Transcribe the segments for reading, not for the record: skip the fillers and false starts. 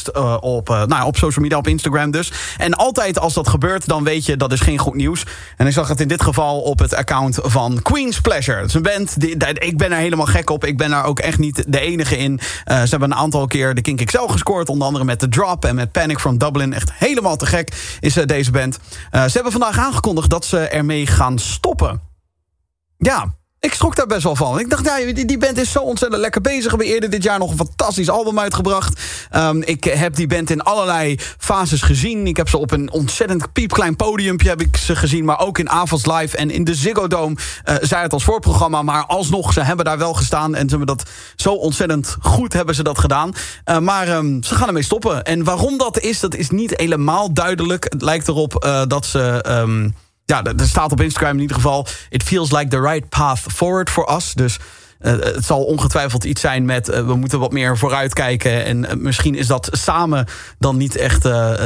geplaatst op social media, op Instagram dus. En altijd als dat gebeurt, dan weet je dat is geen goed nieuws. En ik zag het in dit geval op het account van Queen's Pleasure. Het is een band, ik ben er helemaal gek op. Ik ben daar ook echt niet de enige in. Ze hebben een aantal keer de Kink XL gescoord. Onder andere met The Drop en met Panic from Dublin. Echt helemaal te gek is deze band. Ze hebben vandaag aangekondigd dat ze ermee gaan stoppen. Ja, ik schrok daar best wel van. Ik dacht, ja, die band is zo ontzettend lekker bezig. We hebben eerder dit jaar nog een fantastisch album uitgebracht. Ik heb die band in allerlei fases gezien. Ik heb ze op een ontzettend piepklein podiumpje heb ik ze gezien. Maar ook in Avals Live en in de Ziggo Dome. Zij het als voorprogramma. Maar alsnog, ze hebben daar wel gestaan. En ze hebben dat zo ontzettend goed hebben ze dat gedaan. Maar ze gaan ermee stoppen. En waarom dat is niet helemaal duidelijk. Het lijkt erop dat ze... Ja, er staat op Instagram in ieder geval... It feels like the right path forward for us. Dus het zal ongetwijfeld iets zijn met... we moeten wat meer vooruitkijken. En misschien is dat samen dan niet echt...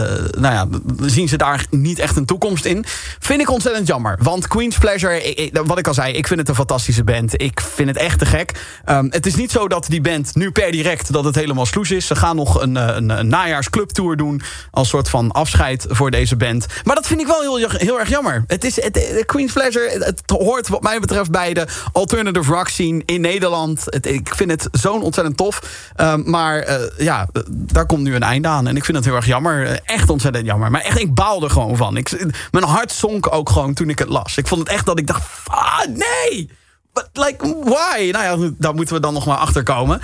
zien ze daar niet echt een toekomst in. Vind ik ontzettend jammer. Want Queen's Pleasure, wat ik al zei... ik vind het een fantastische band. Ik vind het echt te gek. Het is niet zo dat die band nu per direct... dat het helemaal sloes is. Ze gaan nog een najaarsclubtour doen... als soort van afscheid voor deze band. Maar dat vind ik wel heel erg jammer. Queen's Pleasure, het hoort wat mij betreft... bij de alternative rock scene in Nederland. Ik vind het zo'n ontzettend tof. Maar daar komt nu een einde aan. En ik vind het heel erg jammer. Echt ontzettend jammer. Maar echt, ik baal er gewoon van. Mijn hart zonk ook gewoon toen ik het las. Ik vond het echt dat ik dacht... nee! But like, why? Nou ja, daar moeten we dan nog maar achter komen.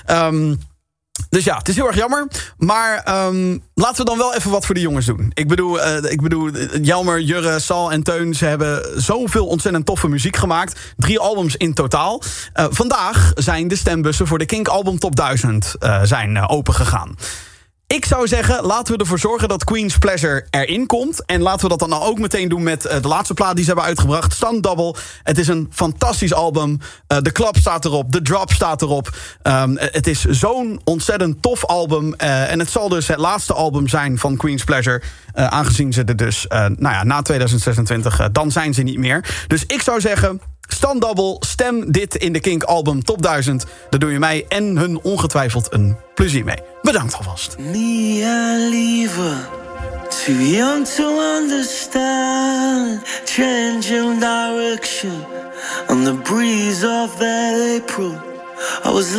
Dus ja, het is heel erg jammer. Maar laten we dan wel even wat voor de jongens doen. Ik bedoel Jelmer, Jurre, Sal en Teun... ze hebben zoveel ontzettend toffe muziek gemaakt. 3 albums in totaal. Vandaag zijn de stembussen voor de Kink Album Top 1000 opengegaan. Ik zou zeggen, laten we ervoor zorgen dat Queen's Pleasure erin komt. En laten we dat dan nou ook meteen doen met de laatste plaat die ze hebben uitgebracht. Stunt Double. Het is een fantastisch album. The Club staat erop. The Drop staat erop. Het is zo'n ontzettend tof album. En het zal dus het laatste album zijn van Queen's Pleasure. Aangezien ze er dus, na 2026, dan zijn ze niet meer. Dus ik zou zeggen... Stunt Double, stem dit in de Kink Album Top 1000. Daar doe je mij en hun ongetwijfeld een plezier mee. Bedankt alvast. Me, I leave her too young to understand. Changing direction on the breeze of that April. I was